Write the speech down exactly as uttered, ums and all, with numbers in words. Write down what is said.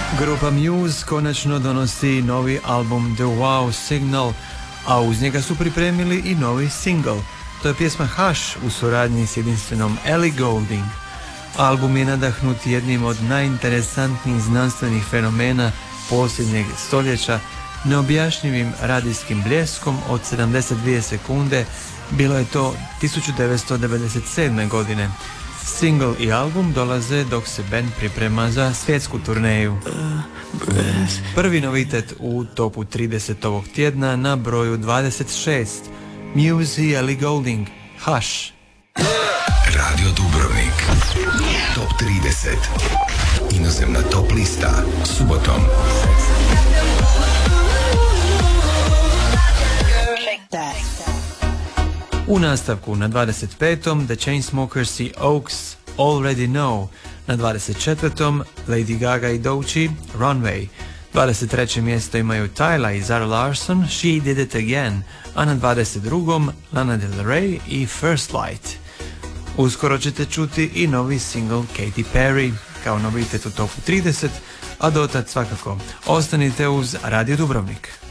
Grupa Muse konačno donosi novi album The Wow Signal, a uz njega su pripremili i novi single. To je pjesma Hush u suradnji s jedinstvenom Ellie Goulding. Album je nadahnut jednim od najinteresantnijih znanstvenih fenomena posljednjeg stoljeća, neobjašnjivim radijskim bljeskom od sedamdeset dvije sekunde. Bilo je to tisuću devetsto devedeset sedme. godine. Single i album dolaze dok se band priprema za svjetsku turneju. Prvi novitet u topu trideset ovog tjedna na broju dvadeset šest. Muse i Ellie Goulding, Hush. Radio Dubrovnik, top trideset. Inozemna top lista, subotom. U nastavku na dvadeset petom. The Chainsmokers i Oaks, Already Know. Na dvadeset četvrtom. Lady Gaga i Doechii, Runway. dvadeset treće mjesto imaju Tyla i Zara Larsson, She Did It Again, a na dvadeset drugom. Lana Del Rey i First Light. Uskoro ćete čuti i novi single Katy Perry kao novitet u topu trideset, a dotad svakako ostanite uz Radio Dubrovnik.